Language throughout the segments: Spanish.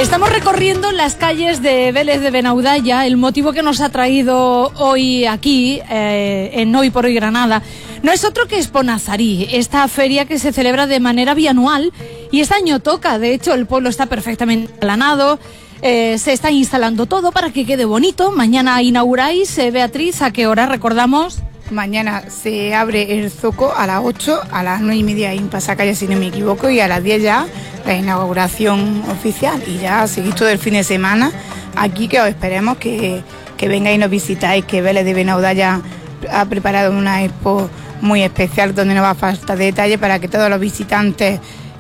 Estamos recorriendo las calles de Vélez de Benaudalla. El motivo que nos ha traído hoy aquí, en Hoy por Hoy Granada, no es otro que Esponazarí, esta feria que se celebra de manera bianual y este año toca. De hecho, el pueblo está perfectamente aplanado, se está instalando todo para que quede bonito. Mañana inauguráis, Beatriz, ¿a qué hora recordamos? Mañana se abre el zoco a las 8, a las 9:30 en Pasacalle, si no me equivoco, y a las 10 ya la inauguración oficial. Y ya seguís todo el fin de semana aquí, que os esperemos que vengáis y nos visitáis, que Vélez de Benaudalla ha preparado una expo muy especial donde no va a faltar detalle para que todos los visitantes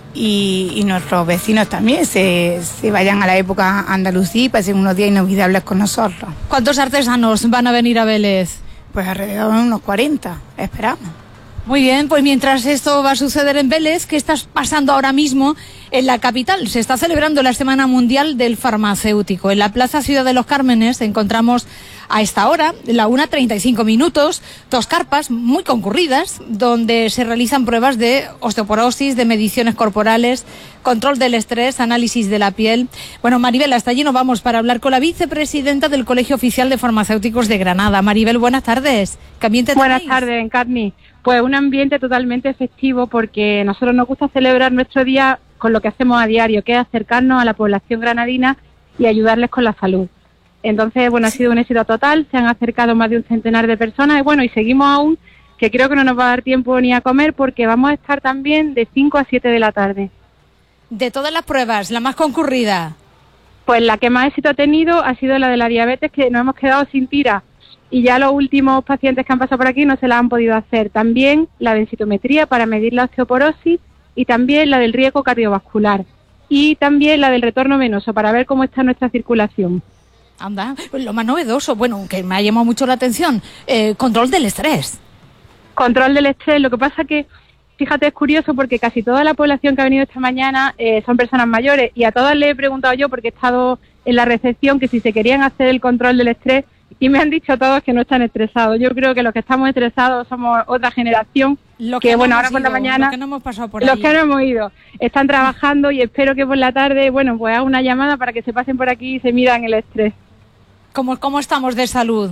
y nuestros vecinos también se vayan a la época andalusí y pasen unos días inolvidables con nosotros. ¿Cuántos artesanos van a venir a Vélez? Pues alrededor de unos 40, esperamos. Muy bien, pues mientras esto va a suceder en Vélez, ¿qué está pasando ahora mismo en la capital? Se está celebrando la Semana Mundial del Farmacéutico. En la Plaza Ciudad de los Cármenes encontramos a esta hora, la 1:35, dos carpas muy concurridas donde se realizan pruebas de osteoporosis, de mediciones corporales, control del estrés, análisis de la piel. Bueno, Maribel, hasta allí nos vamos para hablar con la vicepresidenta del Colegio Oficial de Farmacéuticos de Granada. Maribel, buenas tardes. ¿Qué ambiente tenéis? Buenas tardes, Encarni. Pues un ambiente totalmente festivo, porque a nosotros nos gusta celebrar nuestro día con lo que hacemos a diario, que es acercarnos a la población granadina y ayudarles con la salud. Entonces, bueno, ha sido un éxito total, se han acercado más de un centenar de personas y seguimos aún, que creo que no nos va a dar tiempo ni a comer, porque vamos a estar también de 5 a 7 de la tarde. De todas las pruebas, la más concurrida. Pues la que más éxito ha tenido ha sido la de la diabetes, que nos hemos quedado sin tira. Y ya los últimos pacientes que han pasado por aquí no se la han podido hacer. También la densitometría para medir la osteoporosis y también la del riesgo cardiovascular. Y también la del retorno venoso para ver cómo está nuestra circulación. Anda, lo más novedoso, bueno, que me ha llamado mucho la atención, control del estrés. Control del estrés, lo que pasa que, fíjate, es curioso porque casi toda la población que ha venido esta mañana son personas mayores y a todas les he preguntado yo, porque he estado en la recepción, que si se querían hacer el control del estrés. Y me han dicho todos que no están estresados. Yo creo que los que estamos estresados somos otra generación. Ahora por la mañana, los que no hemos pasado por los ahí. que no hemos ido, están trabajando y espero que por la tarde, pues haga una llamada para que se pasen por aquí y se midan el estrés. ¿Cómo estamos de salud?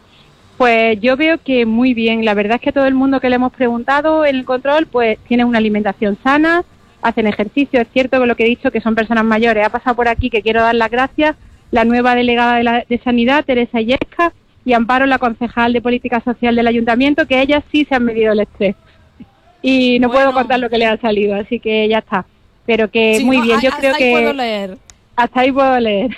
Pues yo veo que muy bien. La verdad es que todo el mundo que le hemos preguntado en el control, pues tiene una alimentación sana, hacen ejercicio. Es cierto que lo que he dicho, que son personas mayores. Ha pasado por aquí, que quiero dar las gracias, la nueva delegada de Sanidad, Teresa Illesca, y Amparo, la concejal de Política Social del Ayuntamiento, que ellas sí se han medido el estrés. Y no puedo contar lo que les ha salido, así que ya está. Pero que sí, muy bien, yo creo que... Puedo leer. Hasta ahí puedo leer.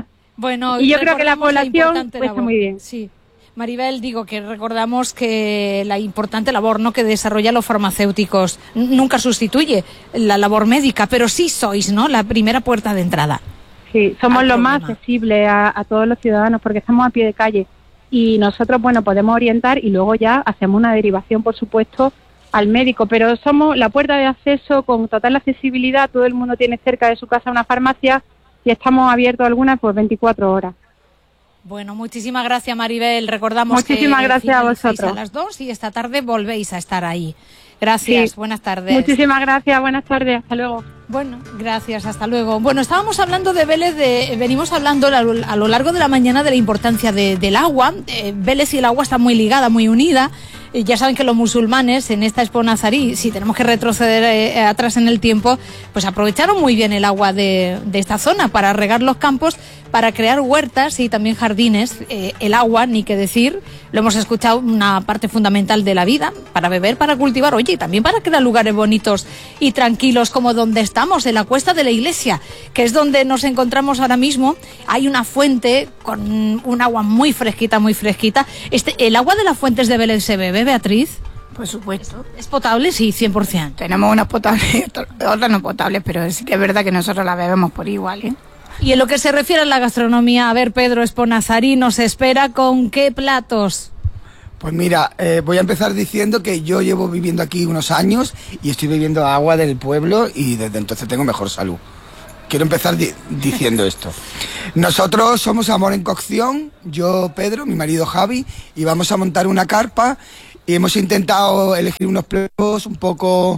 Bueno, y yo creo que la población está muy bien. Sí. Maribel, digo que recordamos que la importante labor, ¿no?, que desarrollan los farmacéuticos nunca sustituye la labor médica, pero sí sois, ¿no?, la primera puerta de entrada. Sí, somos lo más accesible a todos los ciudadanos, porque estamos a pie de calle y nosotros, podemos orientar y luego ya hacemos una derivación, por supuesto, al médico, pero somos la puerta de acceso con total accesibilidad. Todo el mundo tiene cerca de su casa una farmacia y estamos abiertos algunas 24 horas. Bueno, muchísimas gracias, Maribel. Recordamos muchísimas gracias a vosotros. A las 2 y esta tarde volvéis a estar ahí. Gracias, sí. Buenas tardes. Muchísimas gracias, buenas tardes, hasta luego. Bueno, gracias, hasta luego. Bueno, estábamos hablando de Vélez, venimos hablando a lo largo de la mañana de la importancia del agua. Vélez y el agua están muy ligadas, muy unidas. Ya saben que los musulmanes en esta Esponazarí, si tenemos que retroceder atrás en el tiempo, pues aprovecharon muy bien el agua de esta zona para regar los campos, para crear huertas y también jardines. El agua, ni qué decir, lo hemos escuchado, una parte fundamental de la vida, para beber, para cultivar, oye, y también para crear lugares bonitos y tranquilos como donde estamos, en la cuesta de la iglesia, que es donde nos encontramos ahora mismo. Hay una fuente con un agua muy fresquita, muy fresquita. ¿El agua de las fuentes de Vélez se bebe, Beatriz? Por supuesto. ¿Es potable? Sí, 100%. Tenemos unas potables y otras no potables, pero sí que es verdad que nosotros la bebemos por igual, ¿eh? Y en lo que se refiere a la gastronomía, a ver, Pedro Esponazarí nos espera con qué platos. Pues mira, voy a empezar diciendo que yo llevo viviendo aquí unos años y estoy bebiendo agua del pueblo y desde entonces tengo mejor salud. Quiero empezar diciendo esto. Nosotros somos Amor en Cocción, yo, Pedro, mi marido Javi, y vamos a montar una carpa y hemos intentado elegir unos platos un poco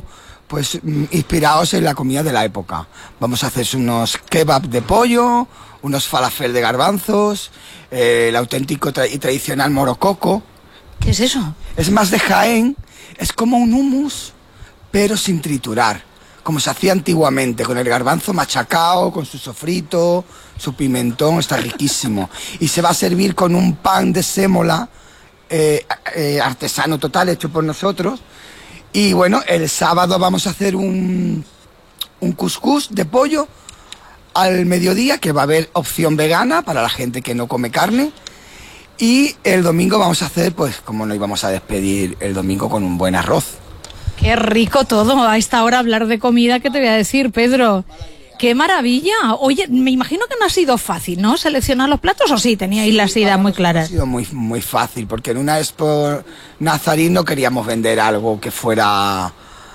pues inspirados en la comida de la época. Vamos a hacer unos kebab de pollo, unos falafel de garbanzos, el auténtico y tradicional morococo. ¿Qué es eso? Es más de Jaén, es como un hummus, pero sin triturar, como se hacía antiguamente, con el garbanzo machacado, con su sofrito, su pimentón, está riquísimo. Y se va a servir con un pan de sémola, artesano total, hecho por nosotros. Y bueno, el sábado vamos a hacer un cuscús de pollo al mediodía, que va a haber opción vegana para la gente que no come carne. Y el domingo vamos a hacer, pues, como no íbamos a despedir el domingo, con un buen arroz. Qué rico todo, a esta hora hablar de comida, ¿qué te voy a decir, Pedro? ¡Qué maravilla! Oye, me imagino que no ha sido fácil, ¿no?, seleccionar los platos, ¿o sí? Teníais las ideas muy claras. Ha sido muy fácil, porque en una expo nazarí no queríamos vender algo que fuera,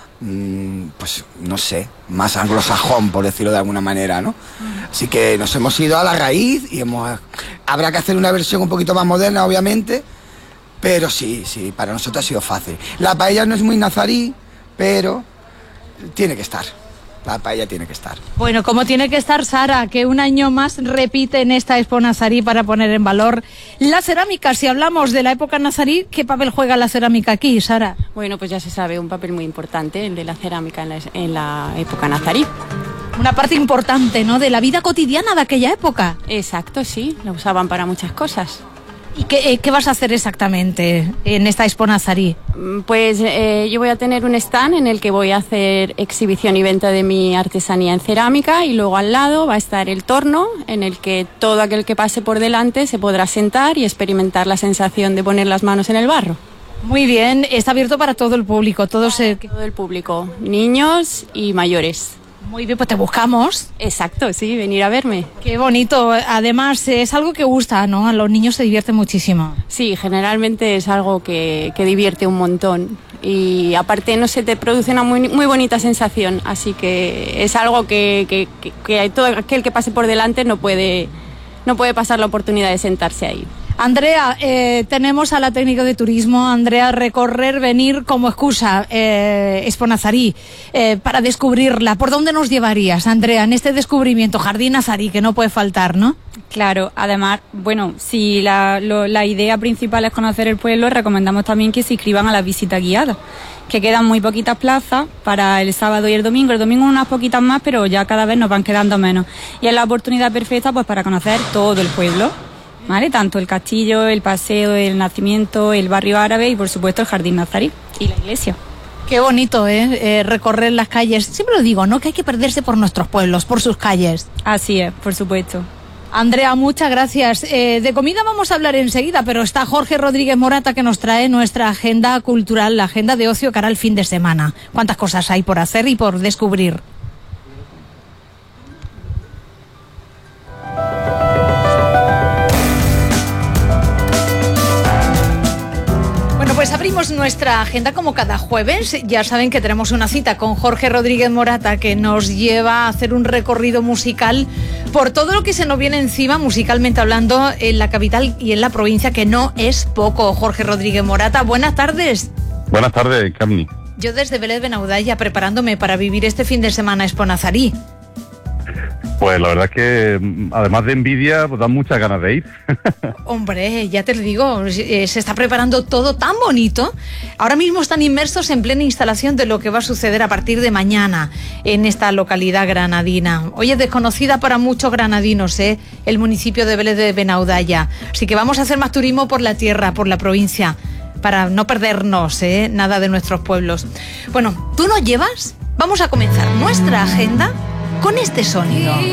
pues, no sé, más anglosajón, por decirlo de alguna manera, ¿no? Así que nos hemos ido a la raíz y habrá que hacer una versión un poquito más moderna, obviamente, pero sí, para nosotros ha sido fácil. La paella no es muy nazarí, pero tiene que estar. La paella tiene que estar. Bueno, como tiene que estar Sara, que un año más repite en esta Expo Nazarí para poner en valor la cerámica. Si hablamos de la época nazarí, ¿qué papel juega la cerámica aquí, Sara? Bueno, pues ya se sabe, un papel muy importante, el de la cerámica en la época nazarí. Una parte importante, ¿no?, de la vida cotidiana de aquella época. Exacto, sí, la usaban para muchas cosas. ¿Y qué vas a hacer exactamente en esta Expo Nazarí? Pues yo voy a tener un stand en el que voy a hacer exhibición y venta de mi artesanía en cerámica, y luego al lado va a estar el torno, en el que todo aquel que pase por delante se podrá sentar y experimentar la sensación de poner las manos en el barro. Muy bien, está abierto para todo el público, todo el público, niños y mayores. Muy bien, pues te buscamos. Exacto, sí, venir a verme. Qué bonito. Además, es algo que gusta, ¿no? A los niños se divierten muchísimo. Sí, generalmente es algo que divierte un montón. Y aparte, no sé, te produce una muy bonita sensación. Así que es algo que todo aquel que pase por delante no puede pasar la oportunidad de sentarse ahí. Andrea, tenemos a la técnica de turismo. Andrea, recorrer, venir como excusa, Expo Nazarí, para descubrirla. ¿Por dónde nos llevarías, Andrea, en este descubrimiento? Jardín Nazarí, que no puede faltar, ¿no? Claro, además, bueno, si la idea principal es conocer el pueblo, recomendamos también que se inscriban a la visita guiada, que quedan muy poquitas plazas para el sábado y el domingo. El domingo unas poquitas más, pero ya cada vez nos van quedando menos. Y es la oportunidad perfecta, pues, para conocer todo el pueblo, ¿vale? Tanto el castillo, el paseo del nacimiento, el barrio árabe y, por supuesto, el Jardín Nazarí y la iglesia. Qué bonito, recorrer las calles. Siempre lo digo, ¿no?, que hay que perderse por nuestros pueblos, por sus calles. Así es, por supuesto. Andrea, muchas gracias. De comida vamos a hablar enseguida, pero está Jorge Rodríguez Morata, que nos trae nuestra agenda cultural, la agenda de ocio cara al fin de semana. ¿Cuántas cosas hay por hacer y por descubrir? Pues abrimos nuestra agenda como cada jueves. Ya saben que tenemos una cita con Jorge Rodríguez Morata, que nos lleva a hacer un recorrido musical por todo lo que se nos viene encima, musicalmente hablando, en la capital y en la provincia, que no es poco. Jorge Rodríguez Morata, buenas tardes. Buenas tardes, Camni. Yo desde Vélez Benaudalla, preparándome para vivir este fin de semana Expo Nazarí. Pues la verdad es que, además de envidia, pues dan muchas ganas de ir. Hombre, ya te lo digo, se está preparando todo tan bonito. Ahora mismo están inmersos en plena instalación de lo que va a suceder a partir de mañana en esta localidad granadina. Oye, desconocida para muchos granadinos, el municipio de Vélez de Benaudalla. Así que vamos a hacer más turismo por la tierra, por la provincia, para no perdernos nada de nuestros pueblos. Bueno, ¿tú nos llevas? Vamos a comenzar nuestra agenda con este sonido.